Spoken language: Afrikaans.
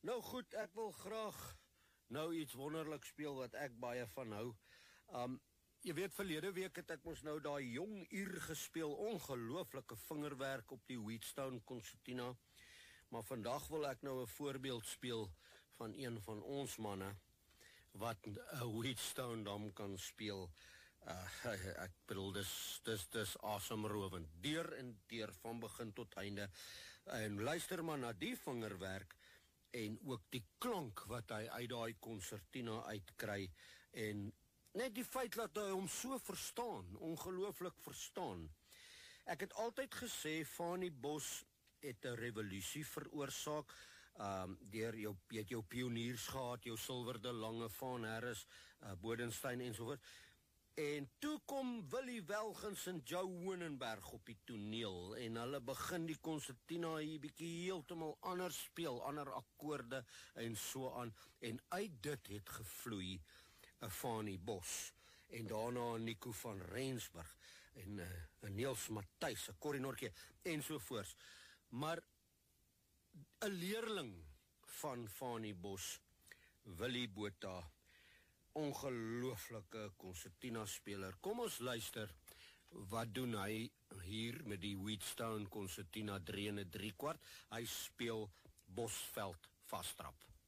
Nou goed, ek wil graag nou iets wonderlik speel wat ek baie van hou. Jy weet, verlede week het ek ons nou daai jong uur gespeel, ongelooflike vingerwerk op die Wheatstone Concertina. Maar vandag wil ek nou 'n voorbeeld speel van een van ons manne wat 'n Wheatstone dan kan speel. Ek bedoel, dis asemrowend, deur en deur, van begin tot einde. En luister maar na die vingerwerk en ook die klank wat hy uit daai concertina uitkry, en net die feit dat hy hom so verstaan, ongelooflik verstaan. Ek het altyd gesê, Fanie Bos het 'n revolusie veroorsaak, deur jy het jou pioniers gehad, jou Silver de Lange, Van Harris, Bodenstein ensovoort. En toe kom Willie Welgens en Joe Wonenberg op die toneel, en hulle begin die concertina hier bietjie heeltemal anders speel, ander akkoorde en so aan, en uit dit het gevloei 'n Fanie Bos, en daarna Nico van Rensburg, en 'n Niels Matthys, 'n Corrie Nortje, ensovoorts. Maar 'n leerling van Fanie Bos, Willie Botha, ongelooflike concertina speler. Kom ons luister, wat doen hy hier met die Wheatstone Concertina 3 3/4? Hy speel Bosveld Vastrap.